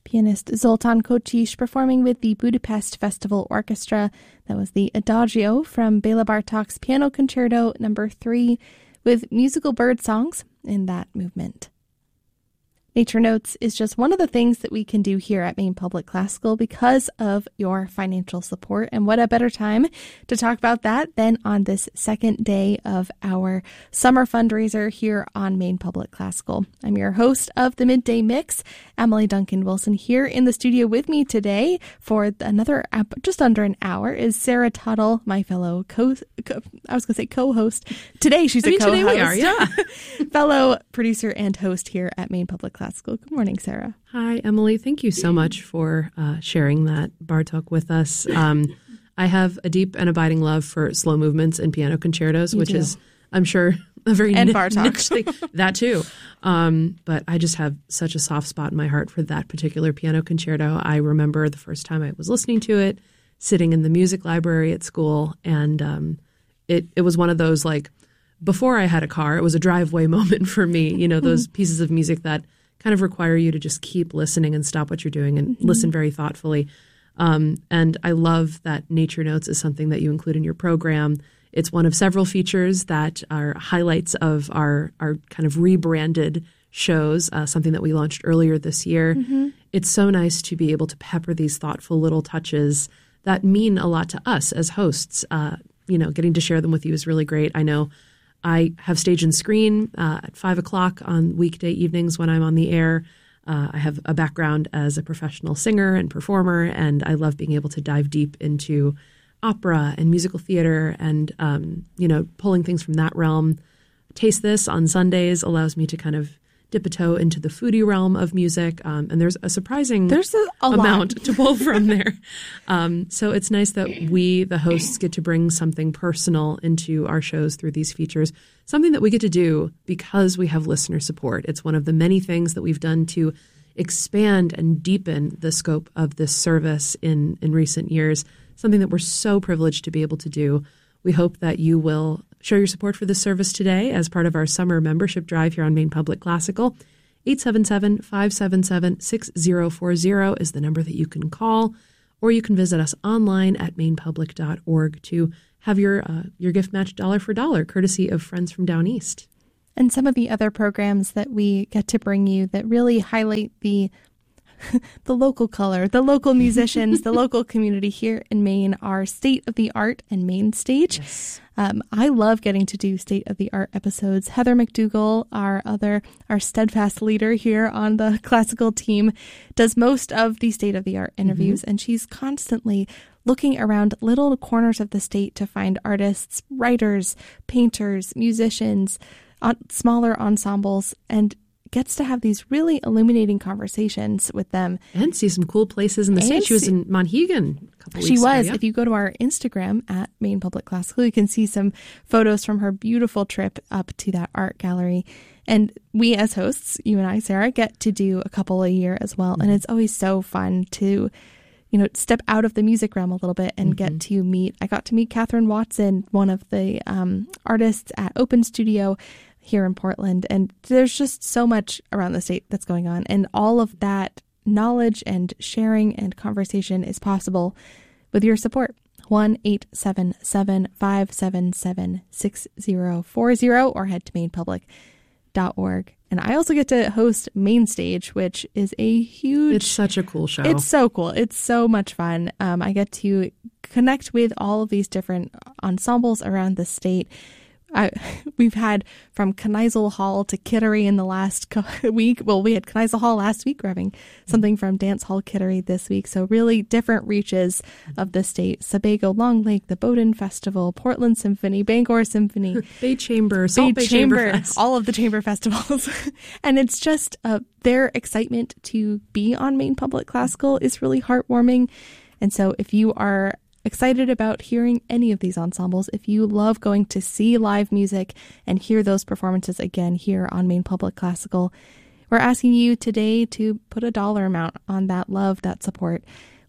Pianist Zoltán Kocsis performing with the Budapest Festival Orchestra. That was the Adagio from Béla Bartók's Piano Concerto No. 3 with musical bird songs in that movement. Nature Notes is just one of the things that we can do here at Maine Public Classical because of your financial support. And what a better time to talk about that than on this second day of our summer fundraiser here on Maine Public Classical. I'm your host of the Midday Mix, Emily Duncan Wilson. Here in the studio with me today for another just under an hour is Sarah Tuttle, my fellow co-host. Today she's a co-host. Today we are, yeah. Fellow producer and host here at Maine Public Classical. Good morning, Sarah. Hi, Emily. Thank you so much for sharing that Bartók with us. I have a deep and abiding love for slow movements and piano concertos, which is, I'm sure, a very niche thing. That too. But I just have such a soft spot in my heart for that particular piano concerto. I remember the first time I was listening to it, sitting in the music library at school, and it was one of those, like, before I had a car, it was a driveway moment for me, you know, those pieces of music that kind of require you to just keep listening and stop what you're doing and listen very thoughtfully. And I love that Nature Notes is something that you include in your program. It's one of several features that are highlights of our kind of rebranded shows, something that we launched earlier this year. It's so nice to be able to pepper these thoughtful little touches that mean a lot to us as hosts. You know, getting to share them with you is really great. I know I have stage and screen at 5 o'clock on weekday evenings when I'm on the air. I have a background as a professional singer and performer, and I love being able to dive deep into opera and musical theater and, you know, pulling things from that realm. Taste This on Sundays allows me to kind of dip a toe into the foodie realm of music, and there's a surprising amount to pull from there. So it's nice that we, the hosts, get to bring something personal into our shows through these features, something that we get to do because we have listener support. It's one of the many things that we've done to expand and deepen the scope of this service in recent years, something that we're so privileged to be able to do. We hope that you will show your support for this service today as part of our summer membership drive here on Maine Public Classical. 877-577-6040 is the number that you can call, or you can visit us online at mainepublic.org to have your gift matched dollar for dollar, courtesy of Friends from Down East. And some of the other programs that we get to bring you that really highlight the local color, the local musicians, the local community here in Maine are State of the Art and Main Stage. Yes. I love getting to do State of the Art episodes. Heather McDougall, our steadfast leader here on the classical team, does most of the State of the Art interviews, and she's constantly looking around little corners of the state to find artists, writers, painters, musicians, smaller ensembles, and gets to have these really illuminating conversations with them. And see some cool places in the state. She was in Monhegan a couple weeks ago. She was. Yeah. If you go to our Instagram at Maine Public Classical, you can see some photos from her beautiful trip up to that art gallery. And we as hosts, you and I, Sarah, get to do a couple a year as well. And it's always so fun to, you know, step out of the music realm a little bit and get to meet. I got to meet Catherine Watson, one of the artists at Open Studio here in Portland. And there's just so much around the state that's going on. And all of that knowledge and sharing and conversation is possible with your support. 1-877-577-6040 or head to mainepublic.org. And I also get to host Main Stage, which is a huge... It's such a cool show. It's so cool. It's so much fun. I get to connect with all of these different ensembles around the state. We've had from Kneisel Hall to Kittery in the last week. Well, we had Kneisel Hall last week. We're having something from Dance Hall Kittery this week. So really different reaches of the state. Sebago, Long Lake, the Bowdoin Festival, Portland Symphony, Bangor Symphony. Bay Chamber, Salt Bay Chamber Fest. All of the chamber festivals. And it's just their excitement to be on Maine Public Classical is really heartwarming. And so if you are excited about hearing any of these ensembles, if you love going to see live music and hear those performances again here on Maine Public Classical, we're asking you today to put a dollar amount on that love, that support.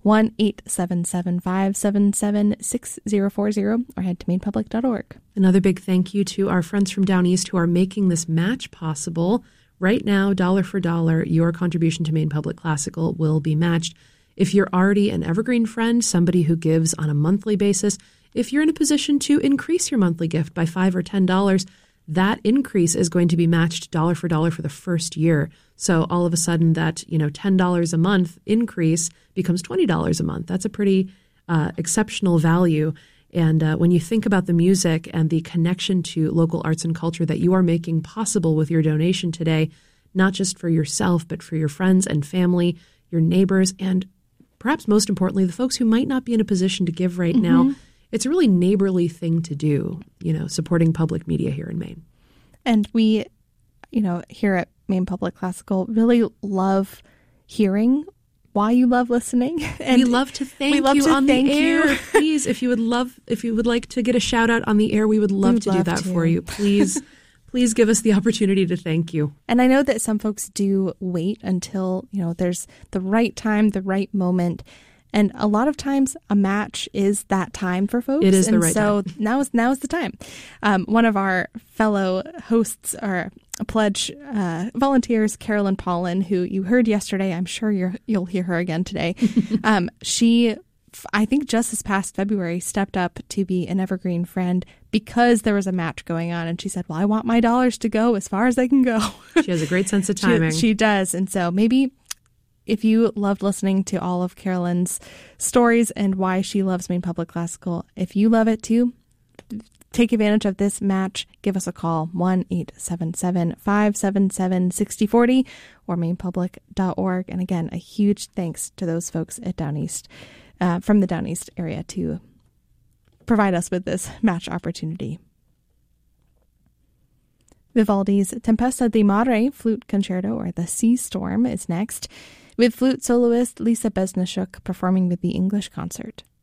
1-877-577-6040 or head to mainepublic.org. Another big thank you to our friends from Down East who are making this match possible. Right now, dollar for dollar, your contribution to Maine Public Classical will be matched. If you're already an evergreen friend, somebody who gives on a monthly basis, if you're in a position to increase your monthly gift by $5 or $10, that increase is going to be matched dollar for dollar for the first year. So all of a sudden that, $10 a month increase becomes $20 a month. That's a pretty exceptional value. And when you think about the music and the connection to local arts and culture that you are making possible with your donation today, not just for yourself, but for your friends and family, your neighbors, and perhaps most importantly, the folks who might not be in a position to give right now, it's a really neighborly thing to do, supporting public media here in Maine. And we, here at Maine Public Classical really love hearing why you love listening. And we love to thank you on the air. Please, if you would like to get a shout out on the air, we would love to do that for you. Please give us the opportunity to thank you. And I know that some folks do wait until, there's the right time, the right moment. And a lot of times a match is that time for folks. It is the right time. So now is the time. One of our fellow hosts or pledge volunteers, Carolyn Paulin, who you heard yesterday, I'm sure you'll hear her again today. She, I think just this past February, stepped up to be an evergreen friend because there was a match going on. And she said, well, I want my dollars to go as far as they can go. She has a great sense of timing. She does. And so maybe if you loved listening to all of Carolyn's stories and why she loves Maine Public Classical, if you love it too, take advantage of this match. Give us a call, 1-877-577-6040 or mainepublic.org. And again, a huge thanks to those folks at Down East, from the Down East area, to provide us with this match opportunity. Vivaldi's Tempesta di Mare Flute Concerto, or the Sea Storm, is next, with flute soloist Lisa Besnishuk performing with the English Concert.